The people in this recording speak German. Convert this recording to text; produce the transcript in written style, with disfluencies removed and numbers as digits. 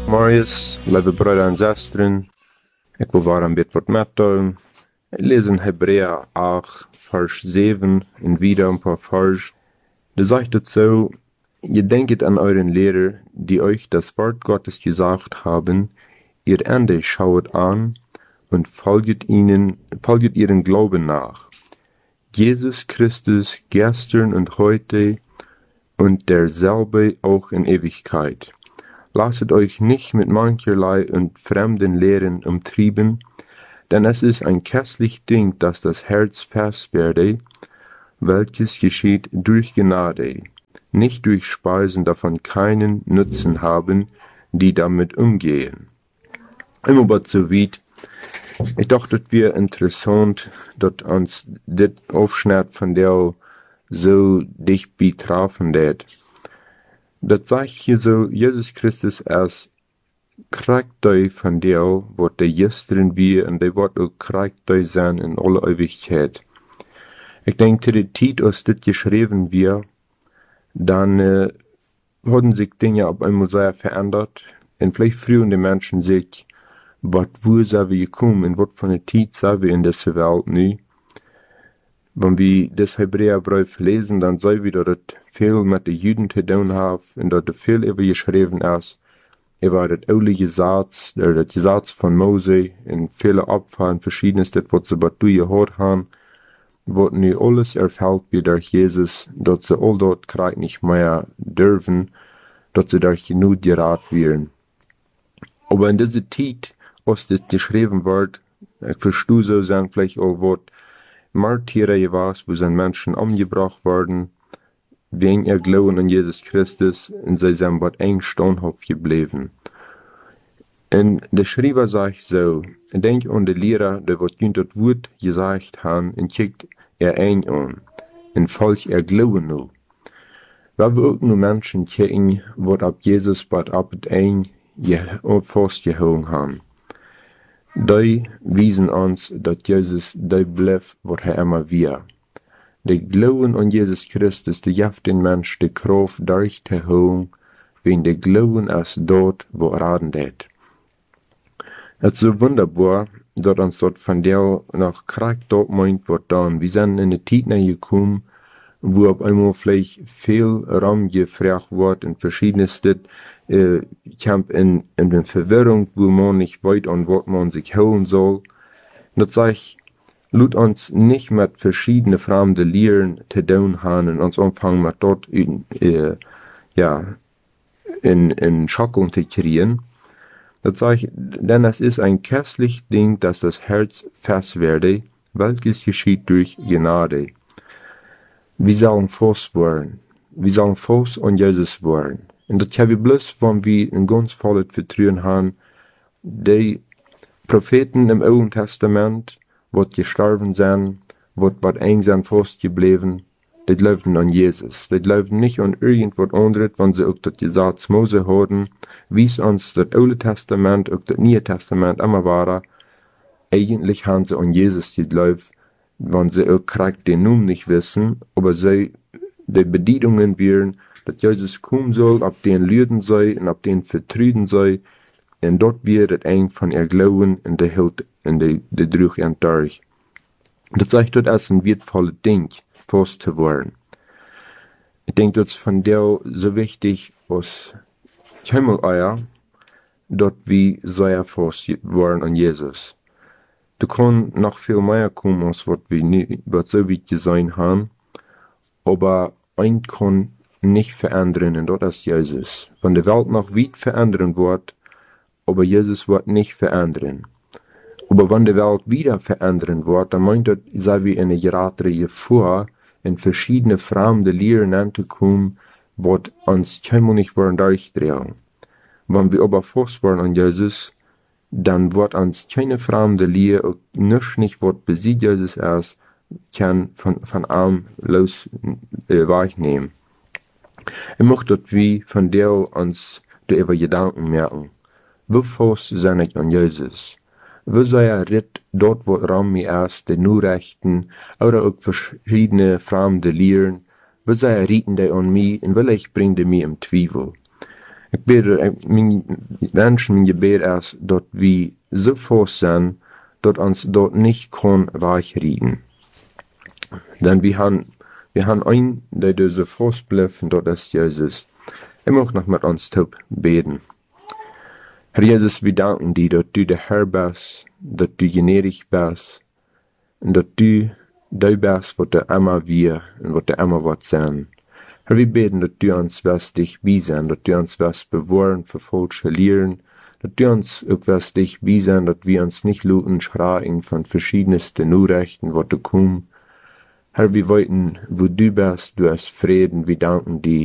Marius, lieve broeder en zusteren, ik wil waar een beetje wat metdelen. Ik lees in Hebräer 8, vers 7 und wieder ein paar Vers. Da sagt es so, ihr denket an euren Lehrer, die euch das Wort Gottes gesagt haben, ihr Ende schauet an und folget ihren Glauben nach. Jesus Christus gestern und heute und derselbe auch in Ewigkeit. Lasset euch nicht mit mancherlei und fremden Lehren umtrieben, denn es ist ein kässlich Ding, dass das Herz fest werde, welches geschieht durch Gnade, nicht durch Speisen, davon keinen Nutzen haben, die damit umgehen. Immer aber so weit, ich dachte, das wäre interessant, dass uns das Aufschnitt von der so dicht betroffen wird. Das sagt hier so, Jesus Christus als kriegt euch von der, was der gestern wir und der wird auch kriegt euch sein in alle Ewigkeit. Ich denke, die Zeit, als das geschrieben wird, dann haben sich Dinge auf einmal sehr verändert. Und vielleicht früher die Menschen sich, wo sind wir gekommen, in was für eine Zeit sind wir in dieser Welt nu. Wenn wir das Hebräerbrief lesen, dann sehen wir, dass es viel mit den Juden zu tun hat und dass es viel über geschrieben ist. Über das alte Gesetz, das Gesetz von Mose und viele Opfer und verschiedenes, das was sie dazu gehört haben, wird nu alles erfüllt wird durch Jesus, dass sie all dort Krieg nicht mehr dürfen, dass sie durch genug geraten werden. Aber in dieser Zeit, als das geschrieben wird, ich verstehe so, sind vielleicht auch was Martyrer gewesen, wo sind Menschen umgebracht worden, wegen ihr Glauben an Jesus Christus, und sie sind was eng standhaft geblieben. Und der Schreiber sagt so, denk an den Lehrer, der was das Wort gesagt haben, und kickt eng an, und folgt ihr Glauben noch. Weil wir auch nur Menschen kicken, was ab Jesus was ab et eng festgehalten haben. Die wiesen uns, dass Jesus die bleibt, was er immer war. Die Glauben an Jesus Christus, die gibt den Mensch die Kraft durchzuholen, wenn der Glauben ist dort, wo er radet. Es ist so wunderbar, dass uns dort von der nach Krieg dort meint wird dann. Wir sind in eine Zeit gekommen, wo auf einmal vielleicht viel Raum gefragt wird und verschiedenes Kampf in der Verwirrung, wo man nicht weiß, an was man sich holen soll. Das sag ich, lut uns nicht mit verschiedenen fremden Lehren zu tun haben und uns anfangen mit dort in Schackeln zu kriegen. Das sag ich, denn es ist ein kässlich Ding, dass das Herz fest werde, welches geschieht durch Gnade. Wir sollen fest werden. Wir sollen fest an Jesus werden. Und das haben wir bloß, wenn wir ein ganz volles Vertrauen haben, die Propheten im Alten Testament, was gestorben sind, was eng sind festgeblieben, die glauben an Jesus. Die glauben nicht an irgendwas anderes, wenn sie auch das Gesetz Mose haben, wie es uns das Alte Testament, auch das Neue Testament immer war. Eigentlich haben sie an Jesus geglaubt, wenn sie auch Krieg den Namen nicht wissen, aber sie die Bedienungen wären, dass Jesus kommen soll, ab den Lüden sei und ab den vertrüden sei, und dort wird es eng von ihr Glauben und der Hilt und der Druck und durch. Das sagt dort als ein wertvolles Ding, fest zu werden. Ich denke, das ist von der so wichtig, als Himmeleier, dort wie sehr fest werden an Jesus. Du kannst noch viel mehr kommen, als was wir nie, was so weit gesehen haben, aber ein kann nicht verändern, und das ist Jesus. Wenn die Welt noch weit verändern wird, aber Jesus wird nicht verändern. Aber wenn die Welt wieder verändern wird, dann meint das, sei wie eine Geraterie vor, in verschiedene fremde Lehren anzukommen, was uns keinmal nicht wollen durchdrehen. Wenn wir aber fest werden an Jesus, dann wird uns keine fremde Lehre, nicht was besiegt Jesus ist, kann von allem los wegnehmen. Ich möchte, dass wir von der uns über Gedanken merken. Wie fest sind ich an Jesus? Wie sei ritt dort, wo Raum mir ist, die nur Rechten, oder auch verschiedene fremde Lehren? Wie sei ritten die an mich, und will ich bringe mich im Zweifel? Ik bid, mijn Menschen, mijn gebed is dat we so vast zijn, dat ons dort nicht kon wegrieden. Denn wir haben einen, der so vast blijft, und dat is Jesus. Mag noch mit uns beten. Herr Jesus, wir danken dir, dass du der Herr bist, dass du gnädig bist, und dass du bist, was du immer wir und was du immer wird sein. Herr, wir beten, dass du uns wirst dich sein, dass du uns wirst bewahren für falsche Lehren, dass du uns auch wirst dich sein, dass wir uns nicht luten schreien von verschiedensten Nachrichten, was du kommen. Herr, wir wollten, wo du bist, du hast Frieden, wir danken dir.